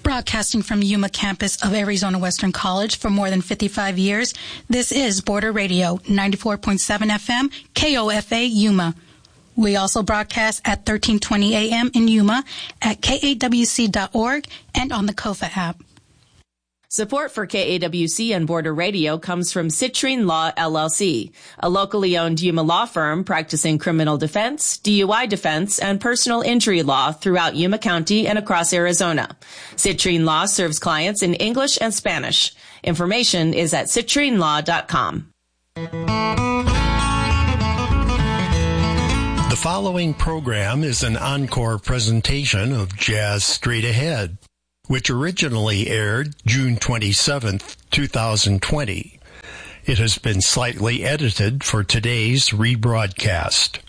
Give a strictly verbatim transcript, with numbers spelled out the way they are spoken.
Broadcasting from Yuma campus of Arizona Western College for more than fifty-five years, this is Border Radio, ninety-four point seven F M, K O F A, Yuma. We also broadcast at thirteen twenty A M in Yuma, at K A W C dot org, and on the Kofa app. Support for K A W C and Border Radio comes from Citrine Law, L L C, a locally owned Yuma law firm practicing criminal defense, D U I defense, and personal injury law throughout Yuma County and across Arizona. Citrine Law serves clients in English and Spanish. Information is at citrine law dot com. The following program is an encore presentation of Jazz Straight Ahead, which originally aired June twenty-seventh, two thousand twenty. It has been slightly edited for today's rebroadcast.